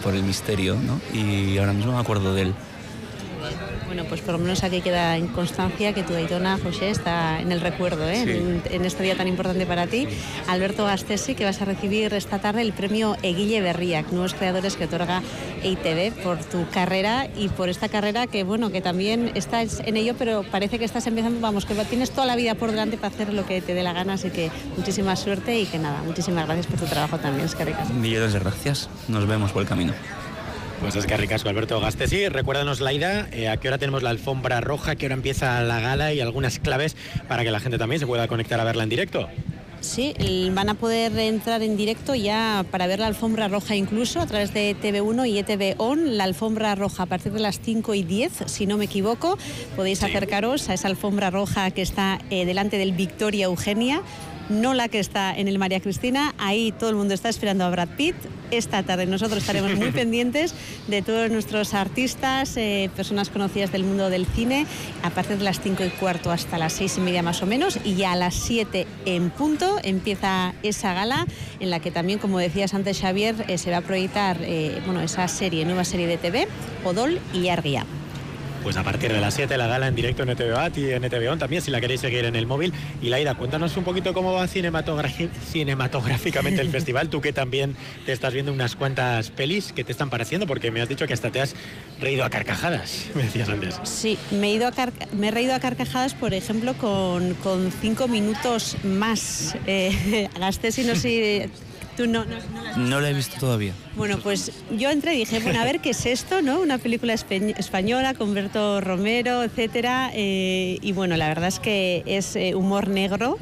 por el misterio, ¿no? Y ahora mismo me acuerdo de él. Bueno, pues por lo menos aquí queda en constancia que tu Aitona, José, está en el recuerdo, ¿eh? Sí. En este día tan importante para ti. Alberto Gastesi, que vas a recibir esta tarde el premio Eguille Berriak, nuevos creadores que otorga EITB, por tu carrera y por esta carrera que, bueno, que también estás en ello, pero parece que estás empezando, vamos, que tienes toda la vida por delante para hacer lo que te dé la gana, así que muchísima suerte y que nada, muchísimas gracias por tu trabajo también, es que ricas. Millones de gracias, nos vemos por el camino. Pues es que ricasco, Alberto Gastesi. Recuérdanos, Laida, a qué hora tenemos la alfombra roja, a qué hora empieza la gala y algunas claves para que la gente también se pueda conectar a verla en directo. Sí, van a poder entrar en directo ya para ver la alfombra roja incluso a través de TV1 y ETV On. La alfombra roja a partir de las 5:10, si no me equivoco. Podéis acercaros a esa alfombra roja que está delante del Victoria Eugenia, no la que está en el María Cristina. Ahí todo el mundo está esperando a Brad Pitt. Esta tarde nosotros estaremos muy pendientes de todos nuestros artistas, personas conocidas del mundo del cine, a partir de las 5:15 hasta las 6:30 más o menos, y ya a las 7 en punto empieza esa gala en la que también, como decías antes, Xavier, se va a proyectar esa nueva serie de TV, Odol y Argia. Pues a partir de las 7 la gala en directo en ETV AT y en ETV On también, si la queréis seguir en el móvil. Y Laida, cuéntanos un poquito cómo va cinematográficamente el festival. Tú que también te estás viendo unas cuantas pelis, ¿qué te están pareciendo? Porque me has dicho que hasta te has reído a carcajadas, me decías antes. Sí, me he reído a carcajadas, por ejemplo, con 5 minutos más. Gastesi, no sé... ¿Tú no la he visto todavía? Bueno, pues yo entré y dije, bueno, a ver qué es esto, ¿no? Una película española con Berto Romero, etcétera. Y bueno, la verdad es que es humor negro,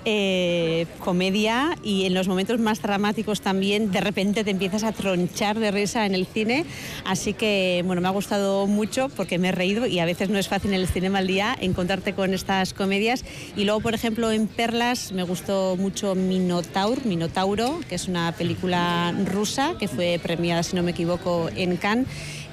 comedia, y en los momentos más dramáticos también de repente te empiezas a tronchar de risa en el cine. Así que, bueno, me ha gustado mucho porque me he reído, y a veces no es fácil en el Cinema al Día encontrarte con estas comedias. Y luego, por ejemplo, en Perlas me gustó mucho Minotauro, que es una película rusa que fue premiada, si no me equivoco, en Cannes.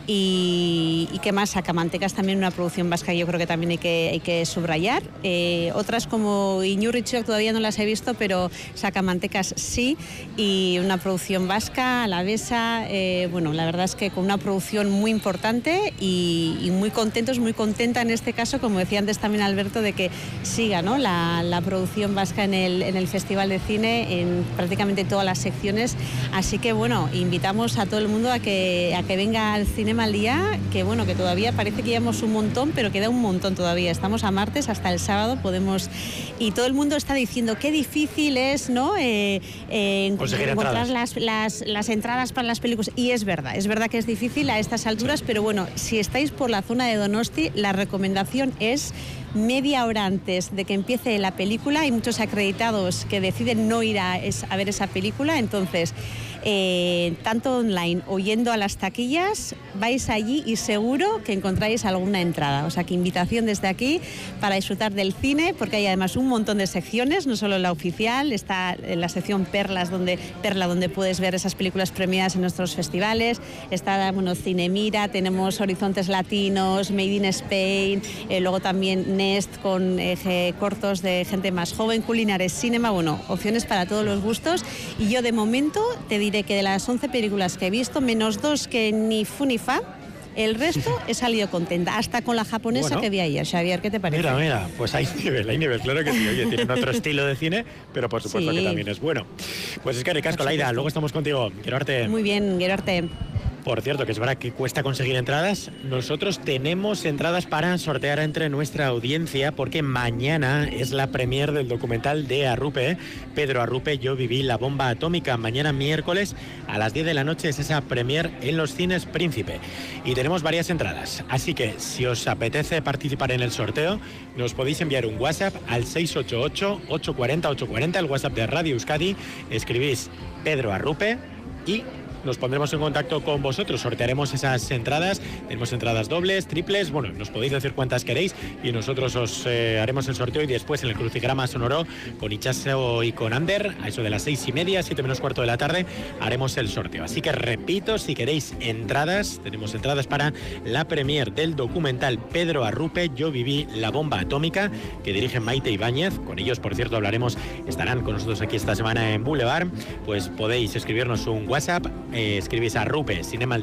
Y qué más, Sacamantecas, también una producción vasca que yo creo que también hay que subrayar. Otras como Iñurritxoak todavía no las he visto, pero Sacamantecas sí, y una producción vasca, alavesa. Bueno, la verdad es que con una producción muy importante y muy contentos, muy contenta en este caso, como decía antes también Alberto, de que siga, ¿no?, la producción vasca en el Festival de Cine en prácticamente todas las secciones. Así que bueno, invitamos a todo el mundo a que venga al cine al día, que bueno, que todavía parece que llevamos un montón, pero queda un montón todavía. Estamos a martes, hasta el sábado podemos, y todo el mundo está diciendo qué difícil es, ¿no?, encontrar las entradas para las películas, y es verdad que es difícil a estas alturas, pero bueno, si estáis por la zona de Donosti, la recomendación es media hora antes de que empiece la película. Hay muchos acreditados que deciden no ir a ver esa película, entonces tanto online o yendo a las taquillas, vais allí y seguro que encontráis alguna entrada. O sea que invitación desde aquí para disfrutar del cine, porque hay además un montón de secciones, no solo la oficial, está la sección Perla, donde puedes ver esas películas premiadas en nuestros festivales, está, bueno, Cinemira, tenemos Horizontes Latinos, Made in Spain, luego también Nest con cortos de gente más joven, Culinares Cinema, bueno, opciones para todos los gustos. Y yo de momento te diré que de las 11 películas que he visto, menos 2 que ni fu ni fa, el resto he salido contenta, hasta con la japonesa que vi ayer. Xavier, ¿qué te parece? Mira, pues hay nivel, claro que sí. Oye, tienen otro estilo de cine, pero por supuesto que también es bueno. Pues es que ricasco, Laida, luego estamos contigo. Quiero arte. Muy bien, quiero arte. Por cierto, que es verdad que cuesta conseguir entradas. Nosotros tenemos entradas para sortear entre nuestra audiencia, porque mañana es la premier del documental de Arrupe, Pedro Arrupe, Yo viví la bomba atómica. Mañana miércoles a las 10 de la noche es esa premier en los cines Príncipe. Y tenemos varias entradas, así que si os apetece participar en el sorteo, nos podéis enviar un WhatsApp al 688-840-840, el WhatsApp de Radio Euskadi, escribís Pedro Arrupe y nos pondremos en contacto con vosotros, sortearemos esas entradas, tenemos entradas dobles, triples, bueno, nos podéis decir cuántas queréis y nosotros os haremos el sorteo, y después en el crucigrama sonoro con Itxaso y con Ander, a eso de las 6:30, 7 menos cuarto de la tarde, haremos el sorteo. Así que repito, si queréis entradas, tenemos entradas para la premier del documental Pedro Arrupe, Yo viví la bomba atómica, que dirige Maite Ibáñez. Con ellos, por cierto, estarán con nosotros aquí esta semana en Boulevard. Pues podéis escribirnos un WhatsApp, escribís Arrupe Cinema